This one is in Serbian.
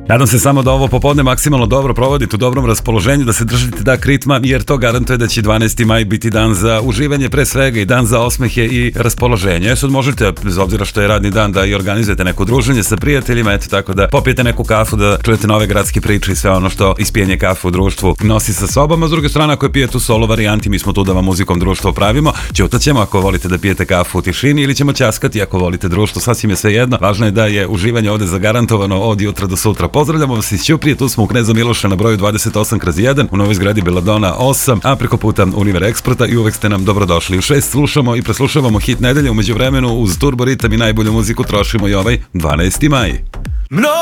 Nadam se samo da ovo popodne maksimalno dobro provodite u dobrom raspoloženju, da se držite tak ritma, jer to garantuje da će 12. maj biti dan za uživanje pre svega i dan za osmehe i raspoloženje. Sad možete, bez obzira što je radni dan, da i organizujete neko druženje sa prijateljima, eto tako da popijete neku kafu, da čujete nove gradske priče i sve ono što ispijenje kafe u društvu nosi sa sobom. A s druge strane, ako je pijete u solo varijanti, mi smo tu da vam muzikom društvo pravimo. Ćutaćemo ako volite da pijete kafu u tišini ili ćemo ćaskati ako volite društvo, sasvim je sve jedno. Važno je da je uživanje ovde zagarantovano od jutra do sutra. Pozdravljamo vas iz Ćuprije, tu smo u Kneza Miloša na broju 28/1 u novoj zgradi Beladona 8, a preko puta Univer Eksperta i uvek ste nam dobrodošli. U 6 slušamo i preslušavamo hit nedelje, u međuvremenu uz turbo ritam i najbolju muziku trošimo i ovaj 12. maj.